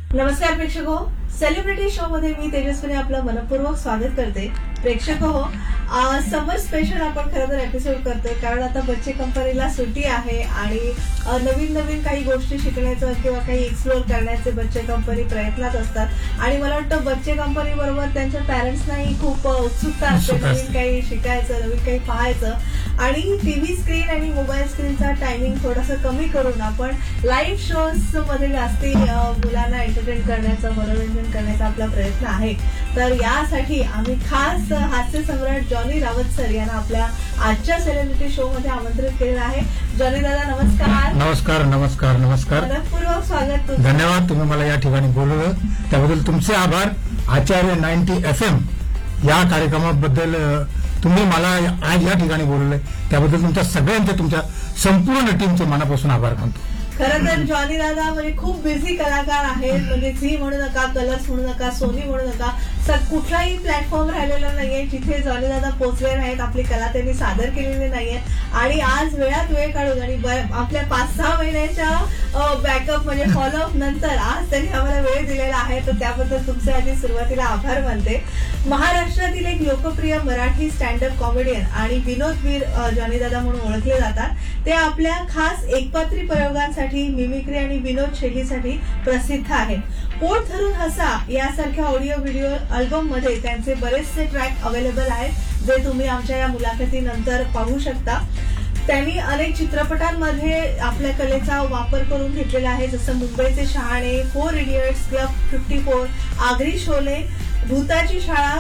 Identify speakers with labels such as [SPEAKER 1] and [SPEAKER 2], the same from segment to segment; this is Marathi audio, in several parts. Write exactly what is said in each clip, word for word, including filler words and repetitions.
[SPEAKER 1] नमस्कार प्रेक्षक हो, सेलिब्रिटी शो मध्ये मी तेजस्विनी आपलं मनपूर्वक स्वागत करते. प्रेक्षक हो, समर स्पेशल आपण खरं तर एपिसोड करतोय कारण आता बच्चे कंपनीला सुट्टी आहे आणि नवीन नवीन काही गोष्टी शिकण्याचं किंवा काही एक्सप्लोर करण्याचे बच्चे कंपनी प्रयत्नात असतात आणि मला वाटतं बच्चे कंपनी बरोबर त्यांच्या पॅरेंट्सनाही खूप उत्सुकता असते नवीन काही शिकायचं, नवीन काही पाहायचं आणि टीव्ही स्क्रीन आणि मोबाईल स्क्रीनचा टायमिंग थोडासा कमी करून आपण लाईव्ह शोज मध्ये जास्ती मुलांना एंटरटेन करण्याचं, मनोरंजन करण्याचा आपला प्रयत्न आहे. तर यासाठी आम्ही खास हास्य सम्राट जॉनी रावत सर यांना आपल्या आजच्या सेलिब्रिटी शो मध्ये आमंत्रित केलेलं आहे. जॉनी दादा नमस्कार.
[SPEAKER 2] नमस्कार नमस्कार नमस्कार
[SPEAKER 1] मनपूर्वक स्वागत तुमचं.
[SPEAKER 2] धन्यवाद, तुम्ही मला या ठिकाणी बोलवलं त्याबद्दल तुमचे आभार. आचार्य नाईन्टी एफ एम या कार्यक्रमाबद्दल तुम्ही मला आज या ठिकाणी बोलवलंय त्याबद्दल तुमच्या सगळ्यांचे, तुमच्या संपूर्ण टीमचे मनापासून आभार मानतो.
[SPEAKER 1] खरं तर जॉनी दादा म्हणजे खूप बिझी कलाकार आहेत. म्हणजे झी म्हणू नका, कलर्स म्हणू नका, सोनी म्हणू नका, कुठलाही प्लॅटफॉर्म राहिलेला नाहीये जिथे जॉनी दादा पोहोचले नाहीत, आपली कला त्यांनी सादर केलेली नाहीये आणि आज वेळात वेळ काढून आणि आपल्या पाच सहा महिन्याच्या बॅकअप म्हणजे फॉलोअप नंतर आज त्यांनी आम्हाला वेळ दिलेला आहे. तर त्याबद्दल तुमचे आधी सुरुवातीला आभार मानते. महाराष्ट्रातील एक लोकप्रिय मराठी स्टँडअप कॉमेडियन आणि विनोदवीर जॉनी दादा म्हणून ओळखले जातात. ते आपल्या खास एकपात्री प्रयोगांसाठी, मिमिक्री आणि विनोद शैलीसाठी प्रसिद्ध आहेत. पोट धरून हसा यासारख्या ऑडिओ व्हिडिओ अल्बम मध्ये त्यांचे बरेचसे ट्रॅक अवेलेबल आहेत जे तुम्ही आमच्या या मुलाखतीनंतर पाहू शकता. त्यांनी अनेक चित्रपटांमध्ये आपल्या कलेचा वापर करून घेतलेला आहे, जसं मुंबईचे शहाणे, four idiots, club fifty four, Agri Sholay, भूताची शाळा,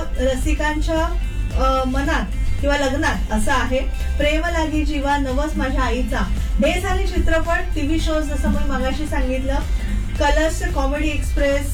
[SPEAKER 1] रसिकांच्या मनात किंवा लग्नात असं आहे, प्रेम लागी जीवा, नवस माझ्या आईचा. हे झाले चित्रपट. टीव्ही शोज जसं मी मगाशी सांगितलं, कलर्स कॉमेडी एक्सप्रेस,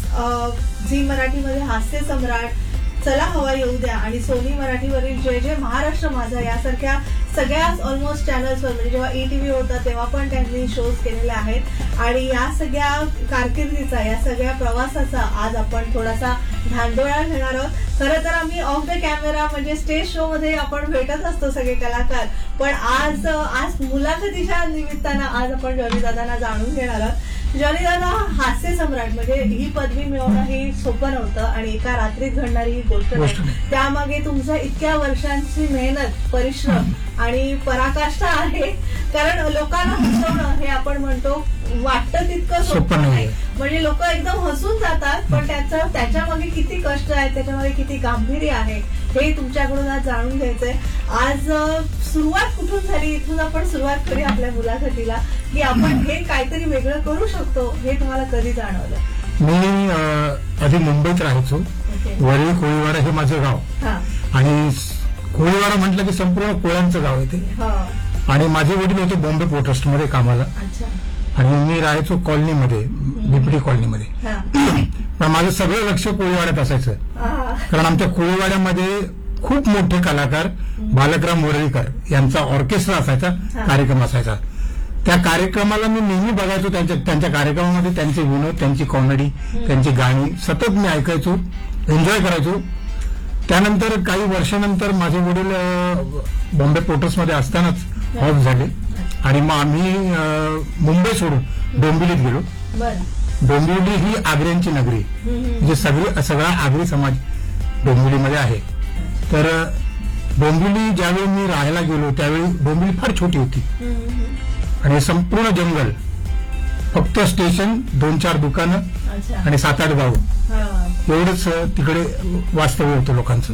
[SPEAKER 1] झी मराठीमध्ये हास्य सम्राट, चला हवा येऊ द्या आणि सोनी मराठीवरील जय जय महाराष्ट्र माझा यासारख्या सगळ्या ऑलमोस्ट चॅनल्सवर म्हणजे जेव्हा ई टीव्ही होता तेव्हा पण त्यांनी शोज केलेले आहेत. आणि या सगळ्या कारकिर्दीचा, या सगळ्या प्रवासाचा आज आपण थोडासा धांडोळा घेणार आहोत. खरं तर आम्ही ऑफ द कॅमेरा म्हणजे स्टेज शो मध्ये आपण भेटत असतो सगळे कलाकार, पण आज आज मुलाखतीच्या निमित्तानं आज आपण जॉनी दादांना जाणून घेणार आहोत. जॉनी दादा हास्य सम्राट म्हणजे ही पदवी मिळवणं ही सोपं नव्हतं आणि एका रात्रीत घडणारी ही गोष्ट नाही. त्यामागे तुमचं इतक्या वर्षांची मेहनत, परिश्रम आणि पराकाष्ठा आहे. कारण लोकांना हसवणं हे आपण म्हणतो वाटतं तितकं सोपं नाही. म्हणजे लोक एकदम हसून जातात, पण त्याचं त्याच्यामागे किती कष्ट आहेत, त्याच्यामागे किती गांभीर्य आहे हे तुमच्याकडून आज जाणून घ्यायचंय. आज सुरुवात कुठून झाली इथून आपण सुरुवात करूया आपल्या मुलाखतीला, की आपण हे काहीतरी वेगळं करू शकतो हे तुम्हाला कधी जाणवलं?
[SPEAKER 2] मी आधी मुंबईत राहायचो. वरळी कोळीवाडा हे माझं गाव आणि कोळीवाडा म्हटलं की संपूर्ण कोळ्यांचं गाव आहे ते. आणि माझे वडील होते बॉम्बे पोर्ट ट्रस्ट मध्ये कामाला आणि मी राहायचो कॉलनीमध्ये, बिपडी कॉलनीमध्ये. पण माझं सगळं लक्ष कोळीवाड्यात असायचं कारण आमच्या कोळीवाड्यामध्ये खूप मोठे कलाकार बालकराम मोरळीकर यांचा ऑर्केस्ट्रा असायचा, कार्यक्रम असायचा. त्या कार्यक्रमाला मी नेहमी बघायचो. त्यांच्या त्यांच्या कार्यक्रमामध्ये त्यांचे विनोद, त्यांची कॉमेडी, त्यांची गाणी सतत मी ऐकायचो, एन्जॉय करायचो. त्यानंतर काही वर्षानंतर माझे वडील बॉम्बे पोर्टर्समध्ये असतानाच ऑफ झाले आणि मग आम्ही मुंबई सोडून डोंबिवलीत गेलो. डोंबिवली ही आग्र्यांची नगरी, म्हणजे सगळी सगळा आगरी समाज डोंबिवलीमध्ये आहे. तर डोंबिवली ज्यावेळी मी राहायला गेलो त्यावेळी डोंबिवली फार छोटी होती आणि संपूर्ण जंगल, फक्त स्टेशन, दोन चार दुकानं आणि सात आठ गाव एवढंच तिकडे वास्तव्य होतं लोकांचं.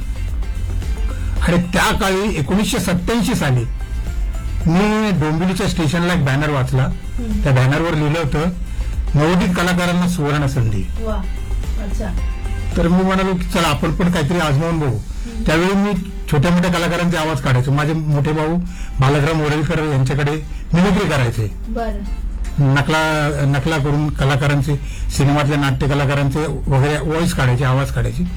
[SPEAKER 2] आणि त्या काळी एकोणीसशे सत्याऐंशी साली मी डोंबिवलीच्या स्टेशनला एक बॅनर वाचला. त्या बॅनरवर लिहिलं होतं नवोदित कलाकारांना सुवर्ण संधी. तर मी म्हणालो की चला आपण पण काहीतरी आजमावून बघू. त्यावेळी मी छोट्या मोठ्या कलाकारांचे आवाज काढायचो. माझे मोठे भाऊ बालकराम मोरळीकर यांच्याकडे मिमिक्री करायचे, नकला नकला करून कलाकारांचे, सिनेमातल्या नाट्य कलाकारांचे वगैरे व्हॉइस काढायचे, आवाज काढायचे.